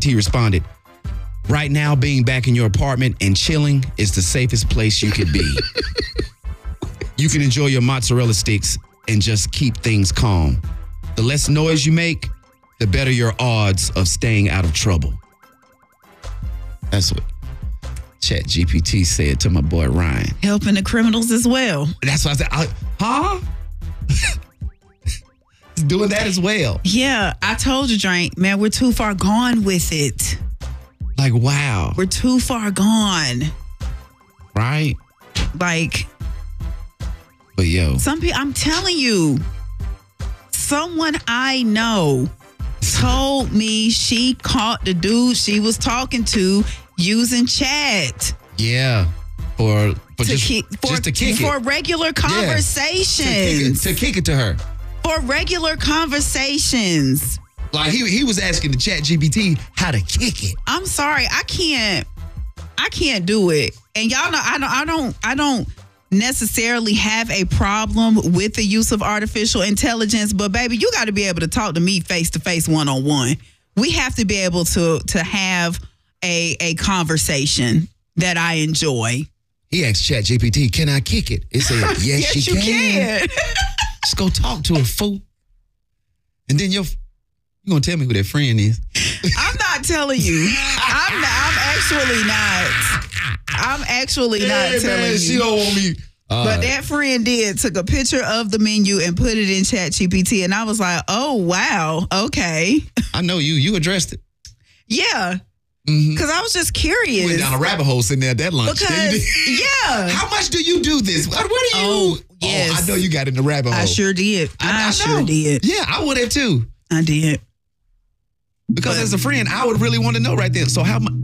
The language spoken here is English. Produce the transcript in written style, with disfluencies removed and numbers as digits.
ChatGPT responded, right now, being back in your apartment and chilling is the safest place you could be. You can enjoy your mozzarella sticks and just keep things calm. The less noise you make, the better your odds of staying out of trouble. That's what ChatGPT said to my boy Ryan. Helping the criminals as well. That's why I said, huh? He's doing that as well. Yeah, I told you, Drink, man, we're too far gone with it. Like, wow. We're too far gone. Right? Like, but yo. some people, I'm telling you, someone I know told me she caught the dude she was talking to using chat. Yeah. For to kick it. For regular conversations. To kick it to her. For regular conversations. Like he was asking the ChatGPT how to kick it. I'm sorry, I can't do it. And y'all know I don't necessarily have a problem with the use of artificial intelligence, but baby, you got to be able to talk to me face to face, one-on-one. We have to be able to have a conversation that I enjoy. He asked ChatGPT, "Can I kick it?" It said, "Yes, yes, you can." Just go talk to a fool. And then you're going to tell me who that friend is. I'm not telling you. I'm actually not telling you. She don't want me. But that friend took a picture of the menu and put it in ChatGPT. And I was like, oh, wow. Okay. I know you addressed it. Yeah. Because I was just curious. You went down a rabbit hole sitting there at that lunch. Because, yeah. How much do you do this? What do you... Oh, yes. Oh, I know you got in the rabbit hole. I sure did. I sure did. Yeah, I would have too. I did. Because as a friend, I would really want to know right there. So how